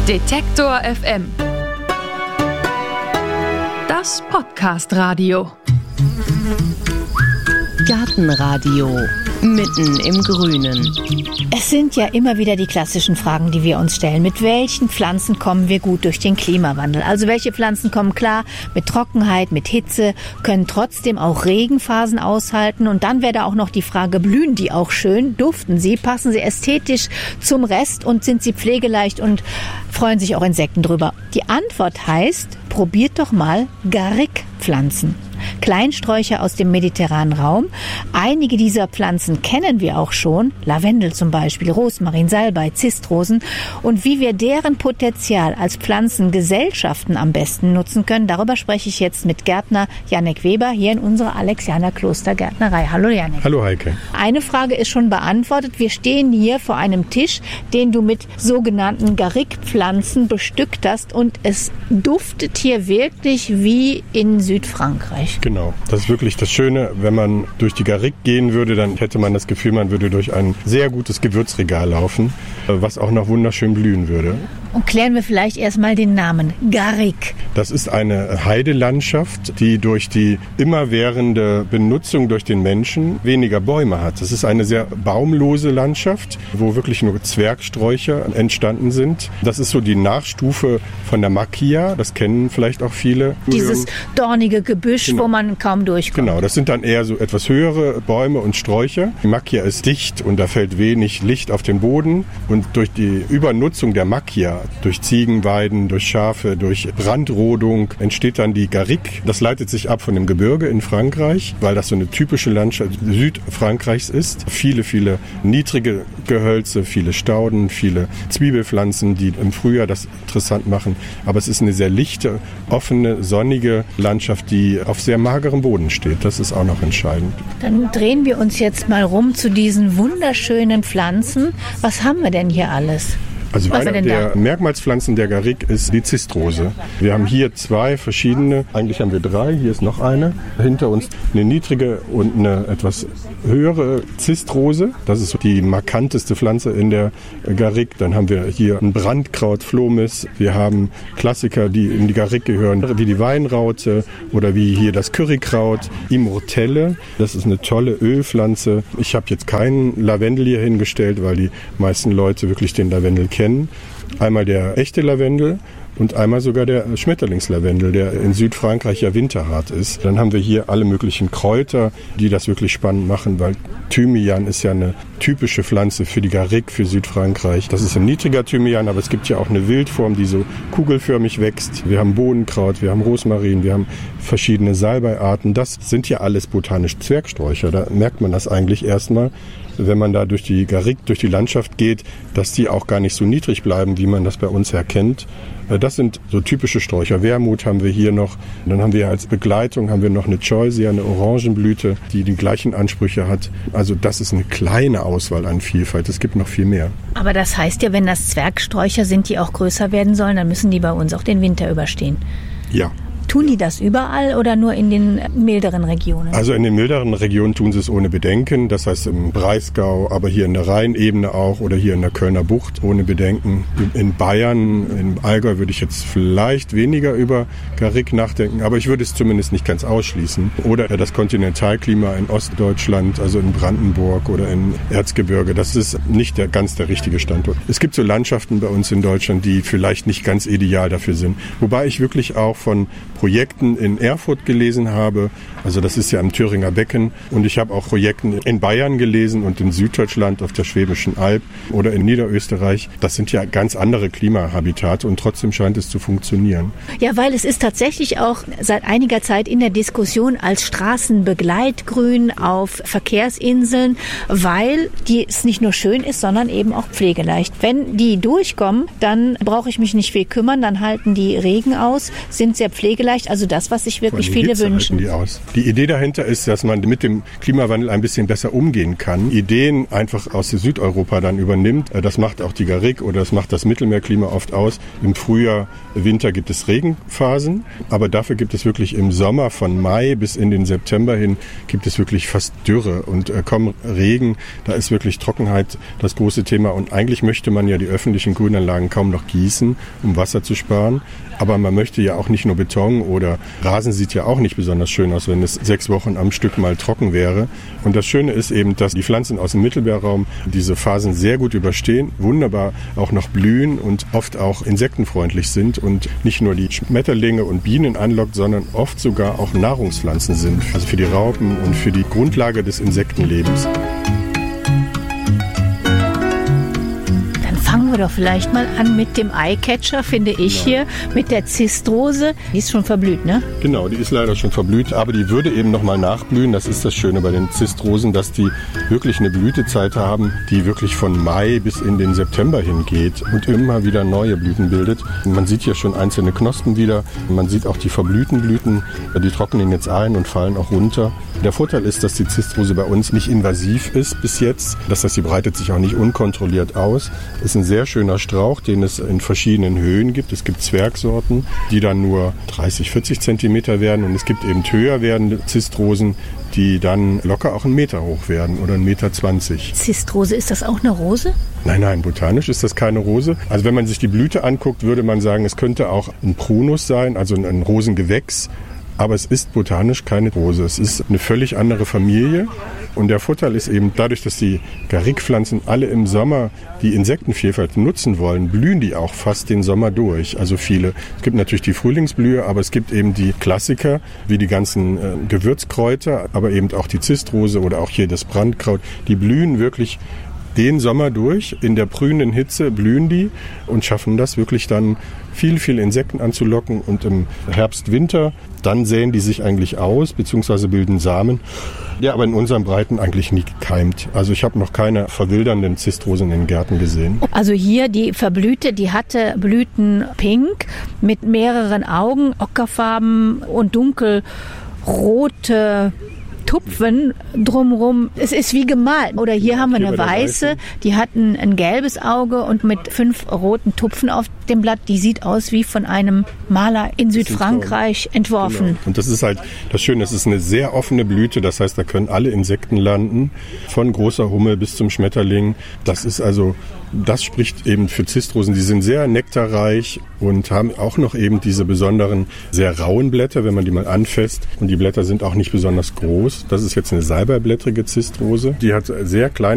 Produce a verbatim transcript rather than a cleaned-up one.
Detektor F M. Das Podcast-Radio. Gartenradio. Mitten im Grünen. Es sind ja immer wieder die klassischen Fragen, die wir uns stellen. Mit welchen Pflanzen kommen wir gut durch den Klimawandel? Also welche Pflanzen kommen klar mit Trockenheit, mit Hitze, können trotzdem auch Regenphasen aushalten? Und dann wäre da auch noch die Frage, blühen die auch schön? Duften sie? Passen sie ästhetisch zum Rest? Und sind sie pflegeleicht und freuen sich auch Insekten drüber? Die Antwort heißt, probiert doch mal Garrick-Pflanzen. Kleinsträucher aus dem mediterranen Raum. Einige dieser Pflanzen kennen wir auch schon. Lavendel zum Beispiel, Rosmarin, Salbei, Zistrosen. Und wie wir deren Potenzial als Pflanzengesellschaften am besten nutzen können, darüber spreche ich jetzt mit Gärtner Jannik Weber hier in unserer Alexianer Klostergärtnerei. Hallo Jannik. Hallo Heike. Eine Frage ist schon beantwortet. Wir stehen hier vor einem Tisch, den du mit sogenannten Garrick-Pflanzen bestückt hast. Und es duftet hier wirklich wie in Südfrankreich. Genau, das ist wirklich das Schöne. Wenn man durch die Garrick gehen würde, dann hätte man das Gefühl, man würde durch ein sehr gutes Gewürzregal laufen, was auch noch wunderschön blühen würde. Und klären wir vielleicht erstmal den Namen Garrick. Das ist eine Heidelandschaft, die durch die immerwährende Benutzung durch den Menschen weniger Bäume hat. Das ist eine sehr baumlose Landschaft, wo wirklich nur Zwergsträucher entstanden sind. Das ist so die Nachstufe von der Macchia, das kennen vielleicht auch viele. Dieses dornige Gebüsch, genau, wo man kaum durchkommt. Genau, das sind dann eher so etwas höhere Bäume und Sträucher. Die Macchia ist dicht und da fällt wenig Licht auf den Boden. Und durch die Übernutzung der Macchia, durch Ziegenweiden, durch Schafe, durch Brandrodung entsteht dann die Garrick. Das leitet sich ab von dem Gebirge in Frankreich, weil das so eine typische Landschaft Südfrankreichs ist. Viele, viele niedrige Gehölze, viele Stauden, viele Zwiebelpflanzen, die im Frühjahr das interessant machen. Aber es ist eine sehr lichte, offene, sonnige Landschaft, die auf sehr magerem Boden steht. Das ist auch noch entscheidend. Dann drehen wir uns jetzt mal rum zu diesen wunderschönen Pflanzen. Was haben wir denn hier alles? Also eine der Merkmalspflanzen der Garrick ist die Zistrose. Wir haben hier zwei verschiedene, eigentlich haben wir drei, hier ist noch eine. Hinter uns eine niedrige und eine etwas höhere Zistrose. Das ist die markanteste Pflanze in der Garrick. Dann haben wir hier ein Brandkraut, Phlomis. Wir haben Klassiker, die in die Garrick gehören, wie die Weinraute oder wie hier das Currykraut, Immortelle. Das ist eine tolle Ölpflanze. Ich habe jetzt keinen Lavendel hier hingestellt, weil die meisten Leute wirklich den Lavendel kennen. Einmal der echte Lavendel und einmal sogar der Schmetterlingslavendel, der in Südfrankreich ja winterhart ist. Dann haben wir hier alle möglichen Kräuter, die das wirklich spannend machen, weil Thymian ist ja eine typische Pflanze für die Garrick, für Südfrankreich. Das ist ein niedriger Thymian, aber es gibt ja auch eine Wildform, die so kugelförmig wächst. Wir haben Bohnenkraut, wir haben Rosmarin, wir haben verschiedene Salbeiarten. Das sind ja alles botanische Zwergsträucher. Da merkt man das eigentlich erstmal, wenn man da durch die Garrick, durch die Landschaft geht, dass die auch gar nicht so niedrig bleiben, wie man das bei uns erkennt. Das sind so typische Sträucher. Wermut haben wir hier noch. Dann haben wir als Begleitung haben wir noch eine Choisia, eine Orangenblüte, die die gleichen Ansprüche hat. Also das ist eine kleine Auswahl an Vielfalt. Es gibt noch viel mehr. Aber das heißt ja, wenn das Zwergsträucher sind, die auch größer werden sollen, dann müssen die bei uns auch den Winter überstehen. Ja. Tun die das überall oder nur in den milderen Regionen? Also in den milderen Regionen tun sie es ohne Bedenken. Das heißt im Breisgau, aber hier in der Rheinebene auch oder hier in der Kölner Bucht ohne Bedenken. In Bayern, im Allgäu würde ich jetzt vielleicht weniger über Garrick nachdenken, aber ich würde es zumindest nicht ganz ausschließen. Oder das Kontinentalklima in Ostdeutschland, also in Brandenburg oder in Erzgebirge, das ist nicht der, ganz der richtige Standort. Es gibt so Landschaften bei uns in Deutschland, die vielleicht nicht ganz ideal dafür sind. Wobei ich wirklich auch von Projekten in Erfurt gelesen habe, also das ist ja am Thüringer Becken, und ich habe auch Projekte in Bayern gelesen und in Süddeutschland auf der Schwäbischen Alb oder in Niederösterreich. Das sind ja ganz andere Klimahabitate und trotzdem scheint es zu funktionieren. Ja, weil es ist tatsächlich auch seit einiger Zeit in der Diskussion als Straßenbegleitgrün auf Verkehrsinseln, weil die es nicht nur schön ist, sondern eben auch pflegeleicht. Wenn die durchkommen, dann brauche ich mich nicht viel kümmern, dann halten die Regen aus, sind sehr pflegeleicht vielleicht also das, was sich wirklich viele Hitze wünschen. Die, aus. die Idee dahinter ist, dass man mit dem Klimawandel ein bisschen besser umgehen kann. Ideen einfach aus Südeuropa dann übernimmt. Das macht auch die Garrigue oder das macht das Mittelmeerklima oft aus. Im Frühjahr, Winter gibt es Regenphasen, aber dafür gibt es wirklich im Sommer von Mai bis in den September hin gibt es wirklich fast Dürre und äh, kaum Regen. Da ist wirklich Trockenheit das große Thema und eigentlich möchte man ja die öffentlichen Grünanlagen kaum noch gießen, um Wasser zu sparen. Aber man möchte ja auch nicht nur Beton oder Rasen sieht ja auch nicht besonders schön aus, wenn es sechs Wochen am Stück mal trocken wäre. Und das Schöne ist eben, dass die Pflanzen aus dem Mittelmeerraum diese Phasen sehr gut überstehen, wunderbar auch noch blühen und oft auch insektenfreundlich sind und nicht nur die Schmetterlinge und Bienen anlockt, sondern oft sogar auch Nahrungspflanzen sind, also für die Raupen und für die Grundlage des Insektenlebens. Fangen wir doch vielleicht mal an mit dem Eyecatcher, finde ich hier, mit der Zistrose. Die ist schon verblüht, ne? Genau, die ist leider schon verblüht, aber die würde eben nochmal nachblühen. Das ist das Schöne bei den Zistrosen, dass die wirklich eine Blütezeit haben, die wirklich von Mai bis in den September hingeht und immer wieder neue Blüten bildet. Man sieht hier schon einzelne Knospen wieder. Man sieht auch die verblühten Blüten, die trocknen jetzt ein und fallen auch runter. Der Vorteil ist, dass die Zistrose bei uns nicht invasiv ist bis jetzt. Das heißt, sie breitet sich auch nicht unkontrolliert aus. Ist ein sehr schöner Strauch, den es in verschiedenen Höhen gibt. Es gibt Zwergsorten, die dann nur dreißig, vierzig Zentimeter werden. Und es gibt eben höher werdende Zistrosen, die dann locker auch einen Meter hoch werden oder einen Meter zwanzig. Zistrose, ist das auch eine Rose? Nein, nein, botanisch ist das keine Rose. Also wenn man sich die Blüte anguckt, würde man sagen, es könnte auch ein Prunus sein, also ein Rosengewächs. Aber es ist botanisch keine Rose. Es ist eine völlig andere Familie. Und der Vorteil ist eben, dadurch, dass die Garrigue-Pflanzen alle im Sommer die Insektenvielfalt nutzen wollen, blühen die auch fast den Sommer durch. Also viele. Es gibt natürlich die Frühlingsblühe, aber es gibt eben die Klassiker, wie die ganzen äh, Gewürzkräuter, aber eben auch die Zistrose oder auch hier das Brandkraut. Die blühen wirklich den Sommer durch. In der prühenden Hitze blühen die und schaffen das wirklich dann, viel, viel Insekten anzulocken. Und im Herbst, Winter, dann säen die sich eigentlich aus, beziehungsweise bilden Samen. Ja, aber in unseren Breiten eigentlich nie gekeimt. Also ich habe noch keine verwildernden Zistrosen in Gärten gesehen. Also hier die verblühte, die hatte Blüten pink mit mehreren Augen, ockerfarben und dunkelrote Tupfen drumherum. Es ist wie gemalt. Oder hier haben wir eine weiße, die hat ein, ein gelbes Auge und mit fünf roten Tupfen auf dem Blatt. Die sieht aus wie von einem Maler in Südfrankreich entworfen. Genau. Und das ist halt das Schöne, es ist eine sehr offene Blüte. Das heißt, da können alle Insekten landen, von großer Hummel bis zum Schmetterling. Das ist also, das spricht eben für Zistrosen. Die sind sehr nektarreich und haben auch noch eben diese besonderen, sehr rauen Blätter, wenn man die mal anfasst. Und die Blätter sind auch nicht besonders groß. Das ist jetzt eine salbeiblättrige Zistrose. Die hat sehr kleine